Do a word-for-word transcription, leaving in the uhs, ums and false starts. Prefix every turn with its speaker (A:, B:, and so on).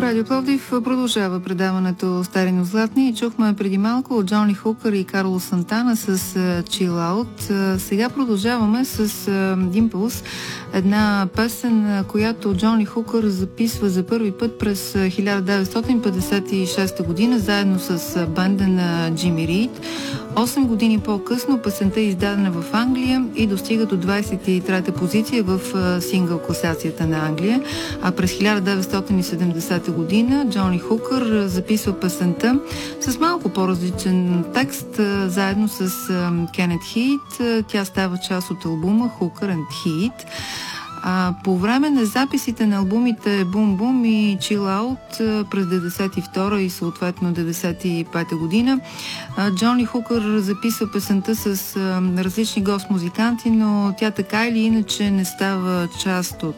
A: Радио Пловдив продължава предаването Стари, но златни и чухме преди малко от Джон Ли Хукър и Карлос Сантана с Chill Out. Сега продължаваме с Dimples, една песен, която Джон Ли Хукър записва за първи път през хиляда деветстотин петдесет и шеста година заедно с банда на Джими Рийд. Осем години по-късно песента е издадена в Англия и достига до двадесет и трета позиция в сингъл класацията на Англия, а през хиляда деветстотин и седемдесета година Джон Ли Хукър записва песента с малко по-различен текст, заедно с Кенет Хийт. Тя става част от албума Hooker and Heat. А по време на записите на албумите Boom Boom и Chill Out през деветдесет и втора и съответно деветдесет и пета година, Джон Ли Хукър записва песента с различни гост-музиканти, но тя така или иначе не става част от